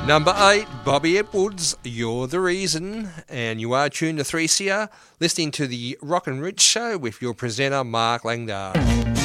Number 8, Bobby Edwards, You're the Reason. And you are tuned to 3CR, listening to the Rock and Rich Show with your presenter, Mark Langdale.